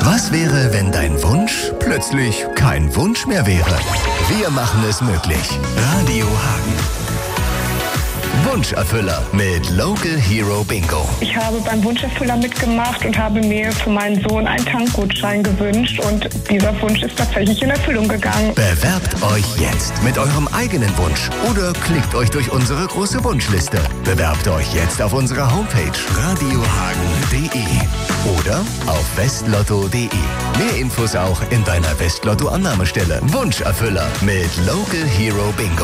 Was wäre, wenn dein Wunsch plötzlich kein Wunsch mehr wäre? Wir machen es möglich. Radio Hagen. Wunscherfüller mit Local Hero Bingo. Ich habe beim Wunscherfüller mitgemacht und habe mir für meinen Sohn einen Tankgutschein gewünscht und dieser Wunsch ist tatsächlich in Erfüllung gegangen. Bewerbt euch jetzt mit eurem eigenen Wunsch oder klickt euch durch unsere große Wunschliste. Bewerbt euch jetzt auf unserer Homepage radiohagen.de oder auf westlotto.de. Mehr Infos auch in deiner Westlotto-Annahmestelle. Wunscherfüller mit Local Hero Bingo.